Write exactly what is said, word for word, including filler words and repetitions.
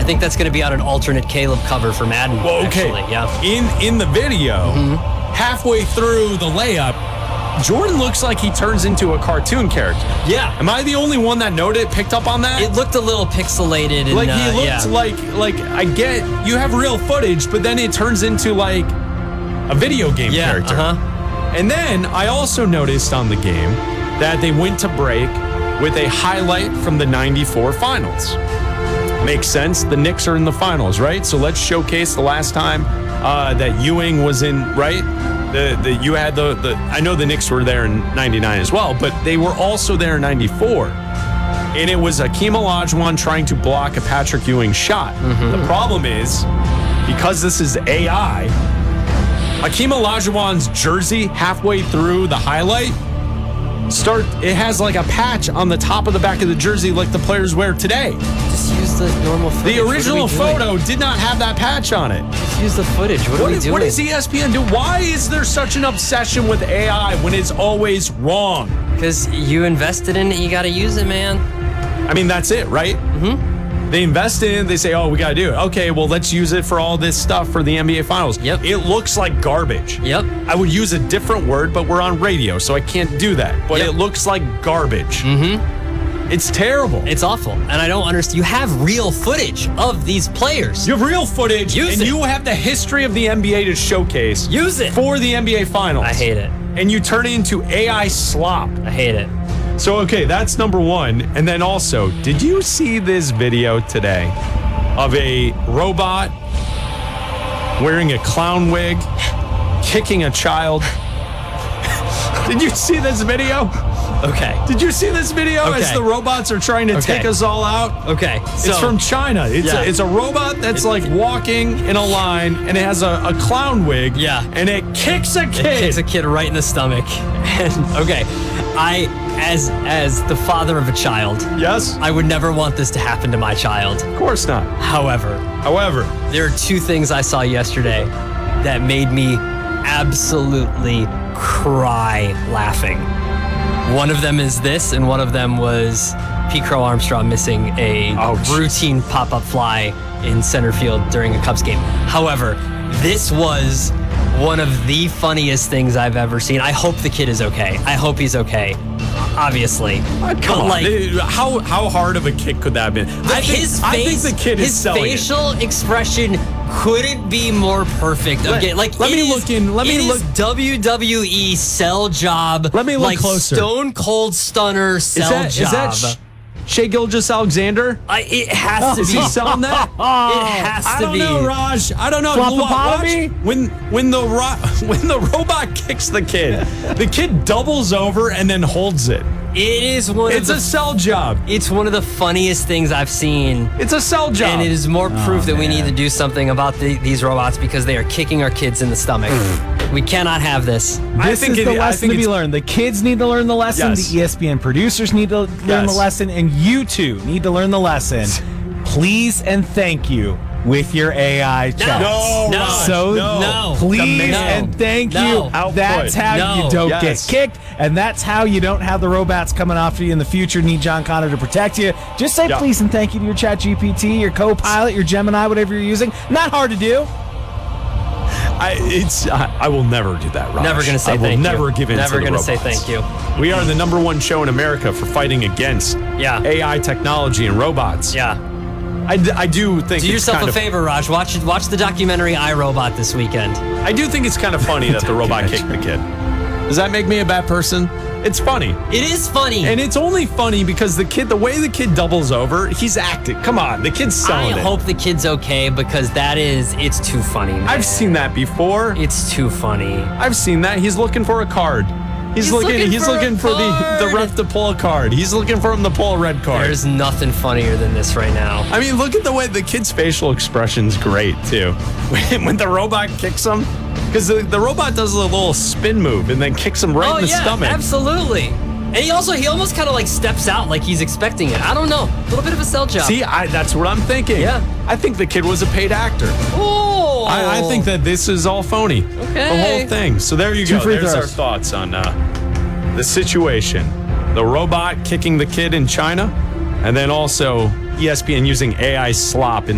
think that's going to be on an alternate Caleb cover for Madden. Well, okay. Actually. Yeah. In in the video, mm-hmm. halfway through the layup, Jordan looks like he turns into a cartoon character. Yeah. Am I the only one that noted, picked up on that? It looked a little pixelated. And, like he uh, looked yeah. like like I get you have real footage, but then it turns into like a video game yeah, character. Uh-huh. And then I also noticed on the game that they went to break with a highlight from the ninety-four finals. Makes sense. The Knicks are in the finals, right? So let's showcase the last time uh, that Ewing was in, right? The the you had the the I know the Knicks were there in ninety-nine as well, but they were also there in ninety-four. And it was Hakeem Olajuwon trying to block a Patrick Ewing shot. Mm-hmm. The problem is, because this is A I, Hakeem Olajuwon's jersey halfway through the highlight start it has like a patch on the top of the back of the jersey like the players wear today. Just use the normal footage. The original photo did not have that patch on it. Just use the footage. What, What are we is, doing? what does E S P N do? Why is there such an obsession with A I when it's always wrong? Because you invested in it, you got to use it, man. I mean, that's it, right? Mm-hmm. They invest in it, they say, oh, we got to do it. Okay, well, let's use it for all this stuff for the N B A Finals. Yep. It looks like garbage. Yep. I would use a different word, but we're on radio, so I can't do that. But Yep. it looks like garbage. Mm-hmm. It's terrible. It's awful. And I don't understand. You have real footage of these players. You have real footage, Use and it. you have the history of the N B A to showcase. Use it. For the N B A Finals. I hate it. And you turn it into A I slop. I hate it. So, okay, that's number one. And then also, did you see this video today of a robot wearing a clown wig, kicking a child? Did you see this video? Okay. Did you see this video Okay. as the robots are trying to Okay. take us all out? Okay. So, It's from China. It's, Yeah. a, it's a robot that's like walking in a line, and it has a, a clown wig. Yeah. And it kicks a it kid. kicks a kid right in the stomach. And okay, I, as as the father of a child, Yes? I would never want this to happen to my child. Of course not. However, However, there are two things I saw yesterday that made me absolutely cry laughing. One of them is this, and one of them was Pete Crow Armstrong missing a Ouch. routine pop-up fly in center field during a Cubs game. However, this was one of the funniest things I've ever seen. I hope the kid is okay. I hope he's okay. Obviously. Uh, come But, on. like, Dude, how how hard of a kick could that have been? I think, his face, I think the kid his is selling it. facial expression couldn't be more perfect. Let- Okay, like let it me is- look in- let me it is look- W W E sell job. Let me look like closer. Stone Cold Stunner sell Is that, job. is that Sh- Shea Gilgeous-Alexander? I, it has to Is be. he selling that? It has I to don't be. know, Raj. I don't know. Wa- Floppopotomy? watch. When when the ro- when the robot kicks the kid, the kid doubles over and then holds it. It is one It's of a the. sell job. It's one of the funniest things I've seen. It's a sell job. And it is more proof that we need to do something about the, these robots because they are kicking our kids in the stomach. We cannot have this. I This think is it- the I lesson think to be it's- learned. The kids need to learn the lesson. Yes. The E S P N producers need to learn Yes. the lesson. And you two need to learn the lesson. Please and thank you with your A I chats. No, No. Raj, So no. No. please Demand. and thank No. you. Output. That's how No. you don't Yes. get kicked. And that's how you don't have the robots coming after you in the future. Need John Connor to protect you. Just say Yeah. please and thank you to your Chat G P T, your Copilot, your Gemini, whatever you're using. Not hard to do. I, it's I, I will never do that, Raj. Never gonna say I will thank you. never give in Never to the gonna say robots. thank you. We are the number one show in America for fighting against Yeah. A I technology and robots. Yeah. I, d- I do think Do it's yourself kind a of, favor, Raj. Watch watch the documentary iRobot this weekend. I do think it's kind of funny that the robot kicked the kid. Does that make me a bad person? It's funny. It is funny. And it's only funny because the kid, the way the kid doubles over, he's acting. Come on, the kid's selling I it. hope the kid's okay because that is, it's too funny, man. I've seen that before. It's too funny. I've seen that. He's looking for a card. He's, He's looking, looking he's for a looking for the, the card. ref to pull a card. He's looking for him to pull a red card. There's nothing funnier than this right now. I mean, look at the way the kid's facial expression's great too. When, when the robot kicks him, because the, the robot does a little spin move and then kicks him right oh in the yeah, stomach. absolutely. And he also, he almost kind of like steps out like he's expecting it. I don't know. A little bit of a sell job. See, I, that's what I'm thinking. Yeah. I think the kid was a paid actor. Oh. I, I think that this is all phony. Okay. The whole thing. So there you Two go. free There's our throws. thoughts on uh, the situation. The robot kicking the kid in China, and then also E S P N using A I slop in